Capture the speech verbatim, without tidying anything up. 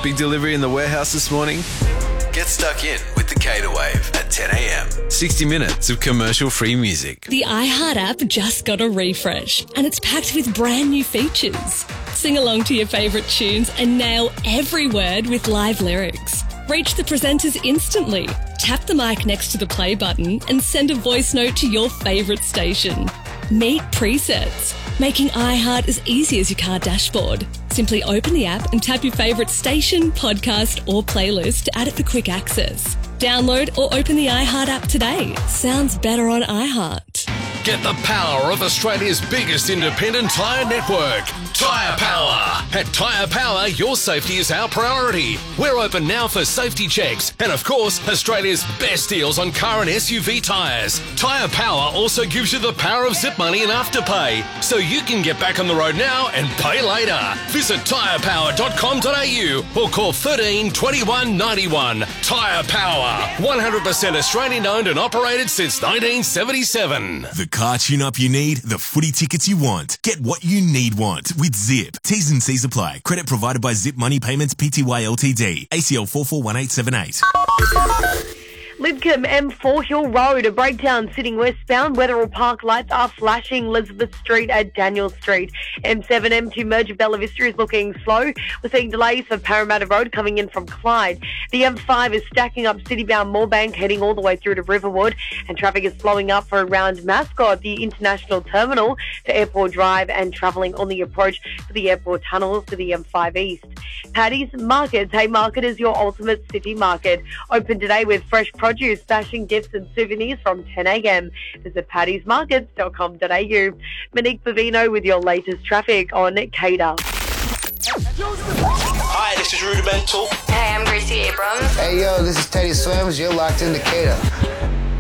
Big delivery in the warehouse this morning? Get stuck in with the Cater Wave at ten a.m. sixty minutes of commercial-free music. The iHeart app just got a refresh and it's packed with brand new features. Sing along to your favourite tunes and nail every word with live lyrics. Reach the presenters instantly. Tap the mic next to the play button and send a voice note to your favourite station. Meet presets, making iHeart as easy as your car dashboard. Simply open the app and tap your favourite station, podcast or playlist to add it for quick access. Download or open the iHeart app today. Sounds better on iHeart. Get the power of Australia's biggest independent tyre network, Tyre Power. At Tyre Power, your safety is our priority. We're open now for safety checks and, of course, Australia's best deals on car and S U V tyres. Tyre Power also gives you the power of zip money and afterpay, so you can get back on the road now and pay later. Visit tyre power dot com dot a u or call thirteen twenty-one ninety-one. Tyre Power, one hundred percent Australian owned and operated since nineteen seventy-seven. The car tune-up you need, the footy tickets you want. Get what you need want with Zip. T's and C's apply. Credit provided by Zip Money Payments Pty Ltd. A C L four four one eight seven eight. Lidcombe M four Hill Road, a breakdown sitting westbound. Wetherell Park lights are flashing. Elizabeth Street at Daniel Street. M seven M two merge of Bella Vista is looking slow. We're seeing delays for Parramatta Road coming in from Clyde. The M five is stacking up citybound Moorebank heading all the way through to Riverwood, and traffic is slowing up for around Mascot, the International Terminal to Airport Drive, and travelling on the approach to the airport tunnels to the M five East. Paddy's Markets. Haymarket is your ultimate city market. Open today with fresh produce, fashion, gifts and souvenirs from ten a.m. Visit paddys markets dot com dot a u. Monique Bavino with your latest traffic on Cater. Hi, this is Rudimental. Hey, I'm Gracie Abrams. Hey, yo, this is Teddy Swims. You're locked in Cater.